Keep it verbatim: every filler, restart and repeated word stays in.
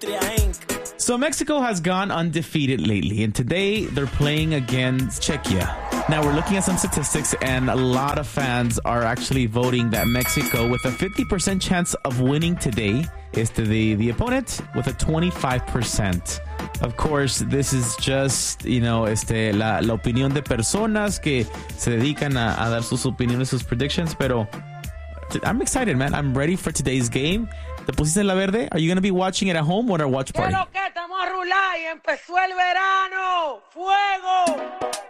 So Mexico has gone undefeated lately, and today they're playing against Czechia. Now we're looking at some statistics, and a lot of fans are actually voting that Mexico, with a fifty percent chance of winning today, is to the, the opponent with a twenty-five percent. Of course, this is just, you know, este, la, la opinión de personas que se dedican a, a dar sus opiniones, sus predictions, pero I'm excited, man. I'm ready for today's game. ¿Te pusiste en la verde? Are you going to be watching it at home or at a watch party? ¿Qué lo que? Estamos a rular y empezó el verano. ¡Fuego!